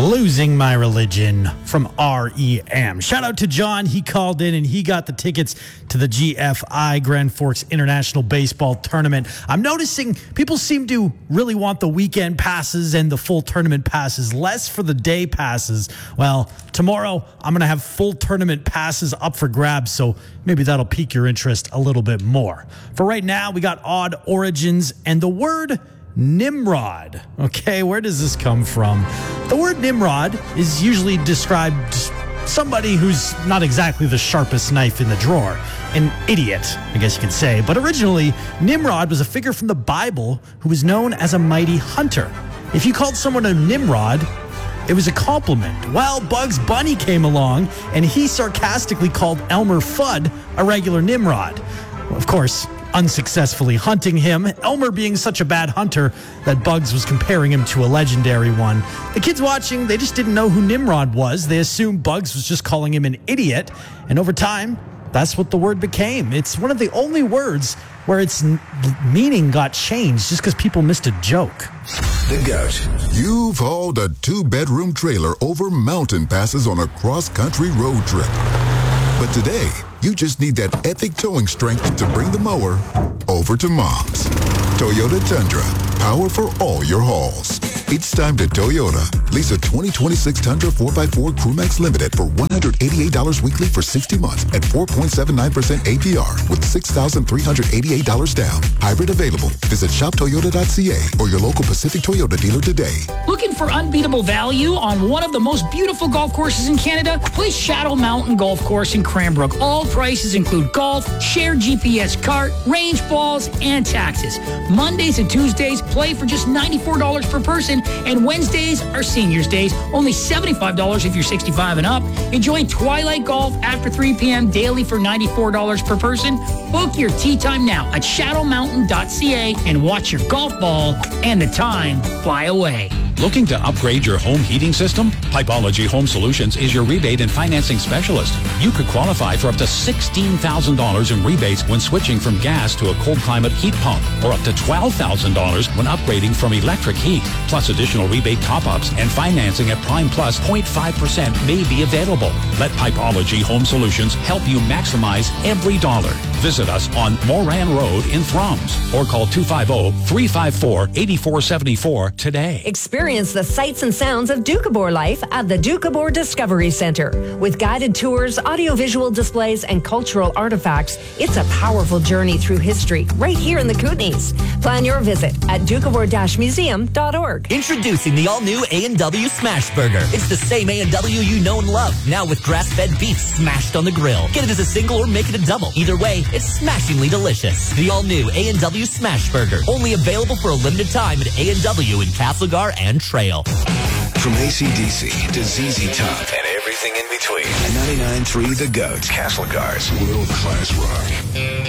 Losing My Religion from REM. Shout out to John. He called in and he got the tickets to the GFI Grand Forks International Baseball Tournament. I'm noticing people seem to really want the weekend passes and the full tournament passes, less for the day passes. Well, tomorrow I'm going to have full tournament passes up for grabs, so maybe that'll pique your interest a little bit more. For right now, we got Odd Origins and the word Nimrod. Okay, where does this come from? The word Nimrod is usually described somebody who's not exactly the sharpest knife in the drawer. An idiot, I guess you could say. But originally, Nimrod was a figure from the Bible who was known as a mighty hunter. If you called someone a Nimrod, it was a compliment. Well, Bugs Bunny came along, and he sarcastically called Elmer Fudd a regular Nimrod. Of course, unsuccessfully hunting him, Elmer being such a bad hunter that Bugs was comparing him to a legendary one. The kids watching, they just didn't know who Nimrod was. They assumed Bugs was just calling him an idiot, and over time, that's what the word became. It's one of the only words where its meaning got changed just because people missed a joke. The Goat. You've hauled a 2-bedroom trailer over mountain passes on a cross-country road trip. But today, you just need that epic towing strength to bring the mower over to Mom's. Toyota Tundra. Power for all your hauls. It's time to Toyota. Lease a 2026 Tundra 4x4 Crewmax Limited for $188 weekly for 60 months at 4.79% APR with $6,388 down. Hybrid available. Visit shoptoyota.ca or your local Pacific Toyota dealer today. Looking for unbeatable value on one of the most beautiful golf courses in Canada? Play Shadow Mountain Golf Course in Cranbrook. All prices include golf, shared GPS cart, range balls, and taxes. Mondays and Tuesdays play for just $94 per person, and Wednesdays are seniors days, only $75 if you're 65 and up. Enjoy twilight golf after 3 p.m. daily for $94 per person. Book your tee time now at shadowmountain.ca and watch your golf ball and the time fly away. Looking to upgrade your home heating system? Pipology Home Solutions is your rebate and financing specialist. You could qualify for up to $16,000 in rebates when switching from gas to a cold climate heat pump, or up to $12,000 when upgrading from electric heat. Plus additional rebate top-ups and financing at Prime Plus 0.5% may be available. Let Pipology Home Solutions help you maximize every dollar. Visit us on Moran Road in Thrums or call 250-354-8474 today. Experience the sights and sounds of Doukhobor life at the Doukhobor Discovery Center. With guided tours, audiovisual displays, and cultural artifacts, it's a powerful journey through history right here in the Kootenays. Plan your visit at doukhobor-museum.org. Introducing the all-new A&W Smash Burger. It's the same A&W you know and love, now with grass-fed beef smashed on the grill. Get it as a single or make it a double. Either way, it's smashingly delicious. The all-new A&W Smash Burger. Only available for a limited time at A&W in Castlegar and Trail. From AC/DC to ZZ Top and everything in between. 99.3 The Goat. Castlegar's world-class rock.